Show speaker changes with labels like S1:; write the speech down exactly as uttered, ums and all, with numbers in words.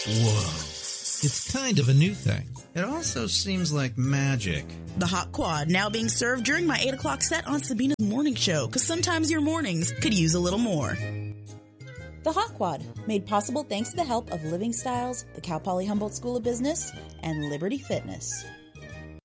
S1: Whoa. It's kind of a new thing. It also seems like magic.
S2: The Hot Quad, now being served during my eight o'clock set on Sabina's Morning Show, because sometimes your mornings could use a little more.
S3: The Hot Quad, made possible thanks to the help of Living Styles, the Cal Poly Humboldt School of Business, and Liberty Fitness.